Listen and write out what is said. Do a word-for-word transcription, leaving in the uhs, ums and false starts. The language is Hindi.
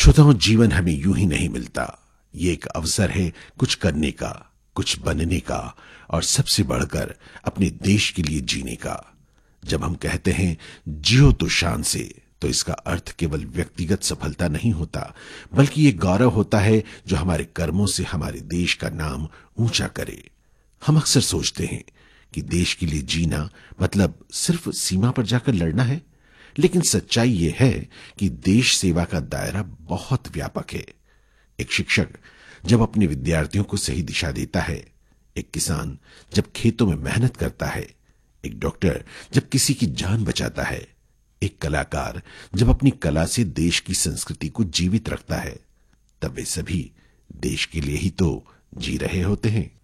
श्रोताओं, जीवन हमें यूं ही नहीं मिलता। ये एक अवसर है कुछ करने का, कुछ बनने का और सबसे बढ़कर अपने देश के लिए जीने का। जब हम कहते हैं जियो तो शान से, तो इसका अर्थ केवल व्यक्तिगत सफलता नहीं होता, बल्कि ये गौरव होता है जो हमारे कर्मों से हमारे देश का नाम ऊंचा करे। हम अक्सर सोचते हैं कि देश के लिए जीना मतलब सिर्फ सीमा पर जाकर लड़ना है, लेकिन सच्चाई यह है कि देश सेवा का दायरा बहुत व्यापक है। एक शिक्षक जब अपने विद्यार्थियों को सही दिशा देता है, एक किसान जब खेतों में मेहनत करता है, एक डॉक्टर जब किसी की जान बचाता है, एक कलाकार जब अपनी कला से देश की संस्कृति को जीवित रखता है, तब वे सभी देश के लिए ही तो जी रहे होते हैं।